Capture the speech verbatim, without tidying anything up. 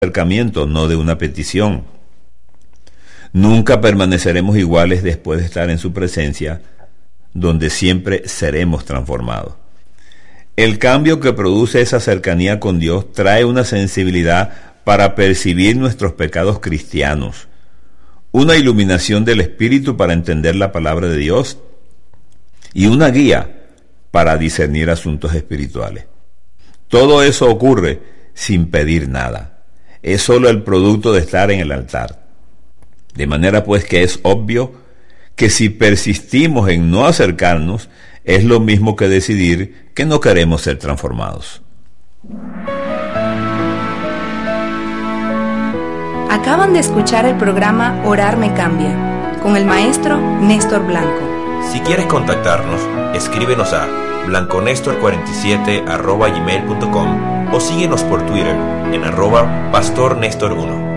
acercamiento, no de una petición. Nunca permaneceremos iguales después de estar en su presencia, donde siempre seremos transformados. El cambio que produce esa cercanía con Dios trae una sensibilidad para percibir nuestros pecados cristianos, una iluminación del Espíritu para entender la palabra de Dios y una guía para discernir asuntos espirituales. Todo eso ocurre sin pedir nada. Es solo el producto de estar en el altar. De manera pues que es obvio que si persistimos en no acercarnos, es lo mismo que decidir que no queremos ser transformados. Acaban de escuchar el programa Orar me cambia, con el maestro Néstor Blanco. Si quieres contactarnos, escríbenos a blanconestor cuarenta y siete arroba gmail punto com o síguenos por Twitter en arroba pastor nestor uno.